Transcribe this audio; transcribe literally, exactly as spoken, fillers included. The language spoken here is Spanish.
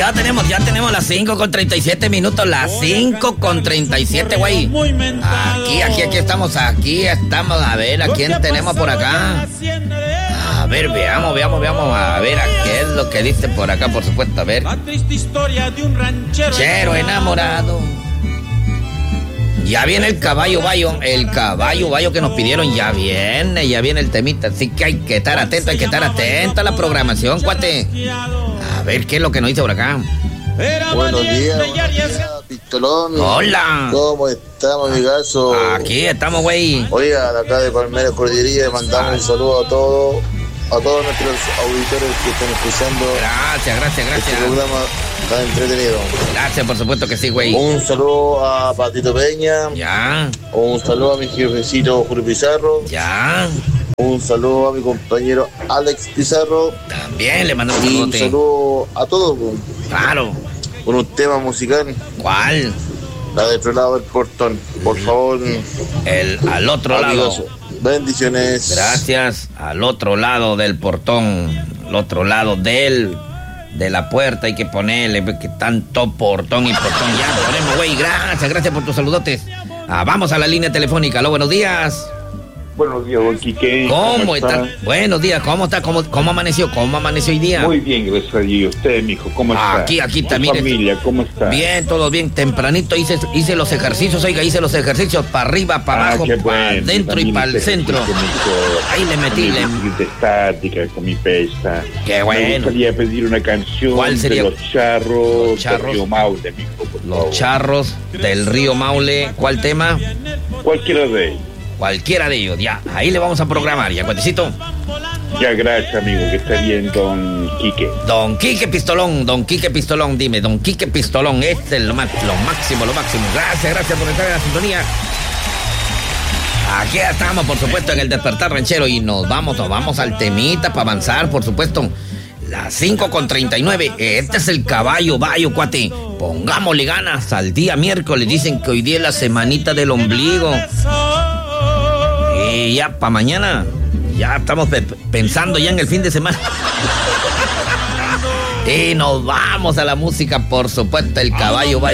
ya tenemos, ya tenemos las cinco con treinta y siete minutos, las cinco con treinta y siete, güey. Aquí, aquí, aquí estamos, aquí estamos. A ver, ¿a quién tenemos por acá? A ver, veamos, veamos, veamos. A ver, ¿a qué es lo que dice por acá, por supuesto? A ver. La triste historia de un ranchero Chero enamorado. Ya viene el caballo bayo, el caballo bayo que nos pidieron, ya viene, ya viene el temita, así que hay que estar atento, hay que estar atento a la programación, cuate. A ver qué es lo que nos dice por acá. Buenos días, buenos días, Pistolón. Hola. ¿Cómo estamos, amigazo? Aquí estamos, güey. Oiga, de acá de Palmera Cordillería, mandamos un saludo a todos, a todos nuestros auditores que están escuchando. Gracias, gracias, gracias. Este programa tan entretenido. Gracias, por supuesto que sí, güey. Un saludo a Patito Peña. Ya. Un saludo a mi jefecito Julio Pizarro. Ya. Un saludo a mi compañero Alex Pizarro. También le mandamos un Y un saludote. saludo a todos. Claro. Con un tema musical. ¿Cuál? La de otro lado del portón. Por favor. El al otro amigos, lado. Bendiciones. Gracias. Al otro lado del portón. Al otro lado del... de la puerta hay que ponerle, que tanto portón y portón. Ya ponemos, güey. Gracias, gracias por tus saludotes. Ah, vamos a la línea telefónica. Aló, buenos días. Buenos días, don Quique. ¿Cómo, ¿Cómo está? está? Buenos días, ¿cómo está? ¿Cómo, cómo amaneció? ¿Cómo amaneció hoy día? Muy bien, gracias a Dios. Usted, mijo, ¿cómo está? Aquí, aquí ¿Tu también. familia, ¿cómo está? Bien, todo bien. Tempranito hice, hice los ejercicios, oiga, hice los ejercicios para arriba, para Ah, abajo, qué para bueno. adentro y También para el hice centro. ejercicio con mi- Ahí le metí, con le... mi bicicleta estática, con mi pesa. Qué bueno. Me gustaría pedir una canción. ¿Cuál sería? De los charros, Los charros. de Río Maule, mijo, por favor. Los charros del río Maule. ¿Cuál tema? Cualquiera de ellos. Cualquiera de ellos, ya. Ahí le vamos a programar, ya, cuatecito. Ya, gracias, amigo, que está bien, don Quique. Don Quique Pistolón, don Quique Pistolón, dime, don Quique Pistolón, este es lo, más, lo máximo, lo máximo. Gracias, gracias por entrar en la sintonía. Aquí estamos, por supuesto, en el Despertar Ranchero y nos vamos, nos vamos al temita para avanzar, por supuesto. Las cinco con treinta y nueve, este es el caballo bayo, cuate. Pongámosle ganas al día miércoles, dicen que hoy día es la semanita del ombligo. Y ya para mañana, ya estamos pe- pensando ya en el fin de semana. Y nos vamos a la música, por supuesto, el caballo va.